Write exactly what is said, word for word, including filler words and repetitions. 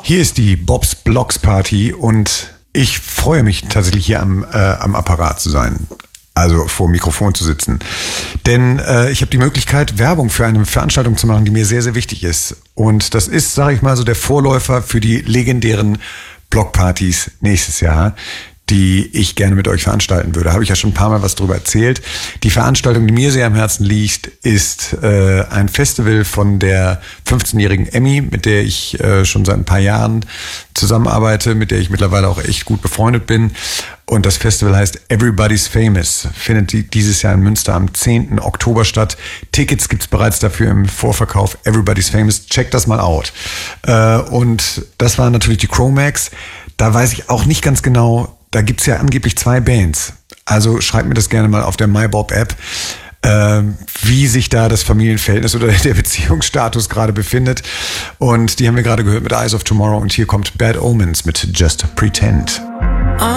Hier ist die Bob's Blocks Party und ich freue mich tatsächlich hier am, äh, am Apparat zu sein. Also vor dem Mikrofon zu sitzen. Denn äh, ich habe die Möglichkeit, Werbung für eine Veranstaltung zu machen, die mir sehr, sehr wichtig ist. Und das ist, sage ich mal, so der Vorläufer für die legendären Blockpartys nächstes Jahr, die ich gerne mit euch veranstalten würde. Habe ich ja schon ein paar Mal was drüber erzählt. Die Veranstaltung, die mir sehr am Herzen liegt, ist äh, ein Festival von der fünfzehnjährigen Emmy, mit der ich äh, schon seit ein paar Jahren zusammenarbeite, mit der ich mittlerweile auch echt gut befreundet bin. Und das Festival heißt Everybody's Famous, findet dieses Jahr in Münster am zehnten Oktober statt. Tickets gibt's bereits dafür im Vorverkauf. Everybody's Famous, checkt das mal out. Äh, und das waren natürlich die Chromax. Da weiß ich auch nicht ganz genau, da gibt's ja angeblich zwei Bands. Also schreibt mir das gerne mal auf der MyBob-App, äh, wie sich da das Familienverhältnis oder der Beziehungsstatus gerade befindet. Und die haben wir gerade gehört mit Eyes of Tomorrow. Und hier kommt Bad Omens mit Just Pretend.